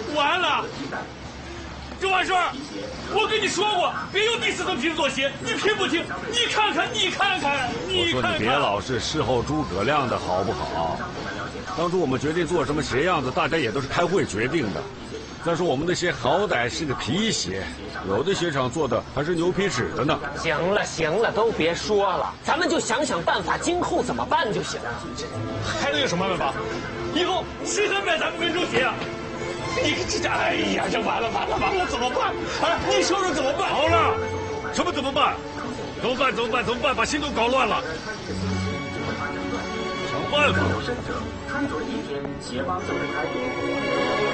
完了！这完事儿，我跟你说过，别用第四层皮子做鞋，你听不听？你看看，你看看，你看看！ 我说你别老是事后诸葛亮的好不好？当初我们决定做什么鞋样子，大家也都是开会决定的。再说我们的鞋好歹是个皮鞋，有的鞋厂做的还是牛皮纸的呢。 行了行了，都别说了，咱们就想想办法，今后怎么办就行了。 还能有什么办法？以后谁还买咱们温州鞋啊？你这，哎呀，这完了，怎么办？啊，你说说怎么办？ 好了，什么怎么办？怎么办？把心都搞乱了。想办法。 穿着一天鞋帮做的开